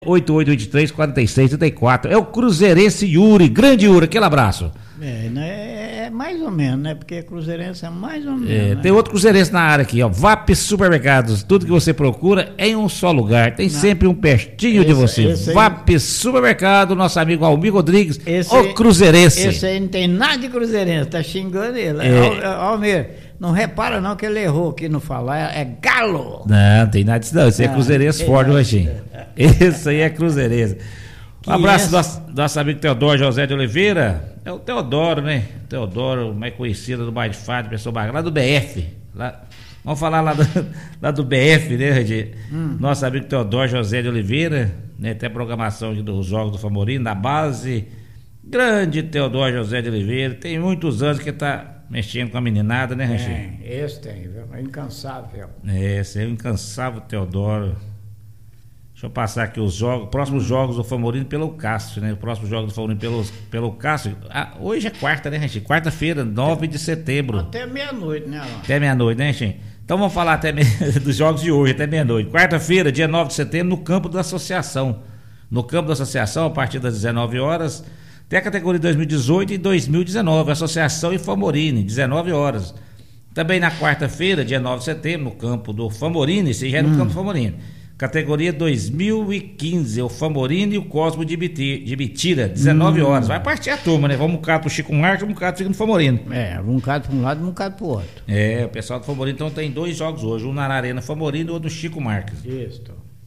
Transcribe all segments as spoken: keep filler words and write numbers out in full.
oito oito dois três, quatro seis três quatro. É o Cruzeirense Yuri. Grande Yuri, aquele abraço. É, né, é mais ou menos, né? Porque Cruzeirense é mais ou menos. É, né? tem outro Cruzeirense na área aqui, ó. V A P Supermercados. Tudo que você procura em um só lugar. Tem Não. sempre um pertinho esse, de você. V A P Supermercado, nosso amigo Almir Rodrigues. Esse, o Cruzeirense. Esse aí não tem nada de Cruzeirense, tá xingando ele. É. Almir, não repara não que ele errou aqui no falar, é Galo. Não, não tem nada disso não. Esse ah, é Cruzeirense forte, Rochinho. Esse aí é Cruzeirense. Um abraço do nosso, nosso amigo Teodoro José de Oliveira. É o Teodoro, né? Teodoro, mais conhecido do bairro de Fátima, pessoa bacana, lá do B F. Lá, vamos falar lá do, lá do B F, né, Regi? Hum. Nosso amigo Teodoro José de Oliveira, né? Tem a programação aqui dos Jogos do Famorino, da base. Grande Teodoro José de Oliveira. Tem muitos anos que tá mexendo com a meninada, né, Regi? Tem, esse tem, viu? É incansável. É, esse é o incansável Teodoro. Deixa eu passar aqui os jogos, próximos hum. jogos do Famorino pelo Cássio, né? O próximo jogo do Famorino pelo, pelo Cássio. Ah, hoje é quarta, né, gente? Quarta-feira, nove de setembro. Até meia-noite, né, Alain? Até meia-noite, né, gente? Então vamos falar até me... dos jogos de hoje, até meia-noite. Quarta-feira, dia nove de setembro, no campo da Associação. No campo da Associação, a partir das dezenove horas, tem a categoria dois mil e dezoito e dois mil e dezenove, Associação e Famorino, dezenove horas. Também na quarta-feira, dia nove de setembro, no campo do Famorino, esse já é no hum. campo do Famorino. Categoria dois mil e quinze, o Famorino e o Cosmo de Bitira, dezenove horas. Vai partir a turma, né? Vamos um bocado pro Chico Marques, um bocado fica no Famorino. É, um bocado para um lado e um bocado pro outro. É, o pessoal do Famorino então tem dois jogos hoje, um na Arena Famorino e outro no Chico Marques. Isso.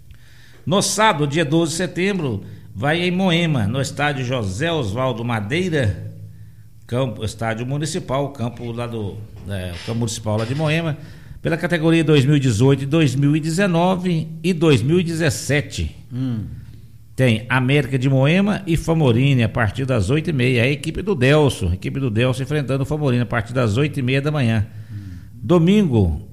No sábado, dia doze de setembro, vai em Moema, no estádio José Oswaldo Madeira, campo, estádio municipal, campo lá do é, campo municipal lá de Moema, pela categoria dois mil e dezoito, dois mil e dezenove e dois mil e dezessete. Hum. Tem América de Moema e Famorino a partir das oito e meia. A equipe do Delso, a equipe do Delso enfrentando o Famorino a partir das oito e meia da manhã. Hum. Domingo,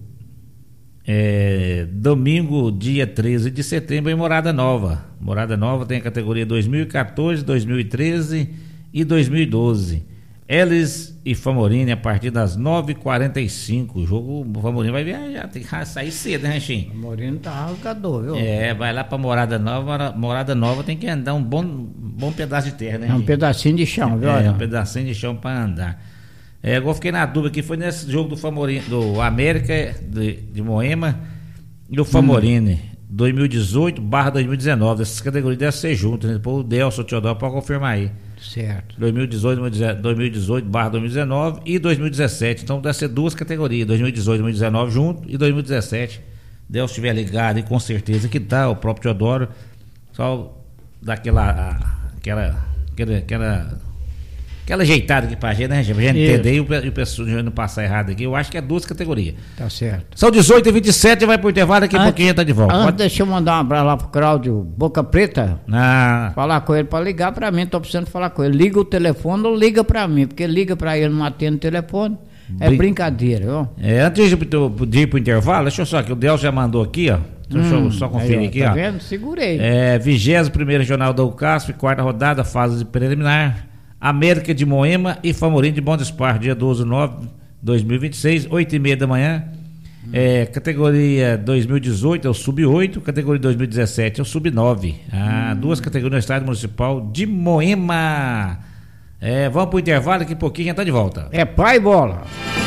é, domingo, dia treze de setembro, em Morada Nova. Morada Nova tem a categoria dois mil e quatorze, dois mil e treze e dois mil e doze. Eles e Famorino a partir das nove e quarenta e cinco. O jogo, o Famorino vai viajar, tem que sair cedo, né, Ranchinho? O Famorino tá rasgador, viu? É, vai lá pra Morada Nova. Morada Nova tem que andar um bom, bom pedaço de terra, né? É um pedacinho de chão, viu? É, um pedacinho de chão pra andar. É, eu fiquei na dúvida que foi nesse jogo do Famorino, do América de, de Moema e o Famorino. Hum. dois mil e dezoito barra dois mil e dezenove. Essas categorias devem ser juntas, né? Depois o Delso, o Teodoro pode confirmar aí. Certo. dois mil e dezoito, dois mil e dezoito barra dois mil e dezenove e dois mil e dezessete. Então deve ser duas categorias, dois mil e dezoito, dois mil e dezenove junto e dois mil e dezessete. Deus estiver ligado e com certeza que tá, o próprio Teodoro só daquela aquela aquela aquela, aquela ajeitada aqui pra gente, né, gente? Pra gente Isso. entender e o, e o pessoal não passar errado aqui. Eu acho que é duas categorias. Tá certo. São dezoito e vinte e sete, vai pro intervalo, daqui a pouquinho a gente tá de volta. Antes, Pode... deixa eu mandar um abraço lá pro Cláudio Boca Preta. Ah. Falar com ele pra ligar pra mim, tô precisando falar com ele. Liga o telefone ou liga pra mim, porque liga pra ele, não atende o telefone. É Brin... brincadeira, viu? É, antes de, de ir pro intervalo, deixa eu só que o Del já mandou aqui, ó. Deixa hum, eu só conferir aí, ó, aqui, tá ó. Tá vendo? Segurei. É, vigésimo primeiro Regional do Cássio, quarta rodada, fase preliminar. América de Moema e Famorino de Bom Dispar, dia doze de nove de dois mil e vinte e seis, oito e meia da manhã. Hum. É, categoria dois mil e dezoito é o sub oito, categoria dois mil e dezessete é o sub nove. Ah, hum. Duas categorias no estádio municipal de Moema. É, vamos pro intervalo, daqui a pouquinho já tá de volta. É pai bola.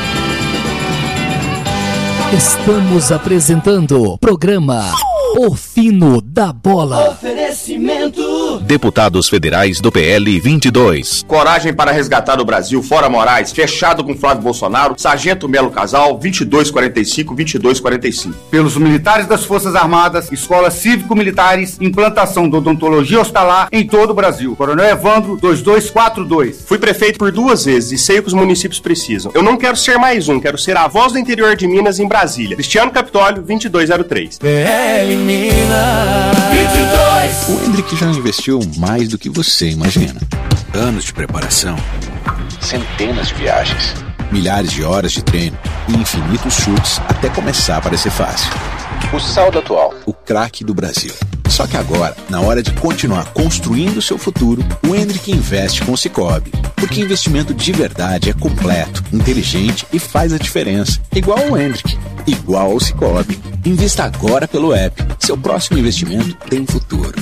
Estamos apresentando o programa O Fino da Bola. Oferecimento. Deputados Federais do P L vinte e dois. Coragem para resgatar o Brasil, fora Moraes, fechado com Flávio Bolsonaro, Sargento Melo Casal, vinte e dois quarenta e cinco, vinte e dois quarenta e cinco. Pelos militares das Forças Armadas, escolas cívico-militares, implantação da odontologia hospitalar em todo o Brasil. Coronel Evandro, vinte e dois quarenta e dois. Fui prefeito por duas vezes e sei o que os municípios precisam. Eu não quero ser mais um, quero ser a voz do interior de Minas em Brasília. Cristiano Capitólio, vinte e dois zero três. P L Minas vinte e dois. O Hendrick já investiu mais do que você imagina. Anos de preparação, centenas de viagens, milhares de horas de treino e infinitos chutes até começar a parecer fácil. O saldo atual, o craque do Brasil. Só que agora, na hora de continuar construindo seu futuro, o Hendrick investe com o Sicoob. Porque investimento de verdade é completo, inteligente e faz a diferença. Igual o Hendrick, igual ao Sicoob. Invista agora pelo app. Seu próximo investimento tem futuro.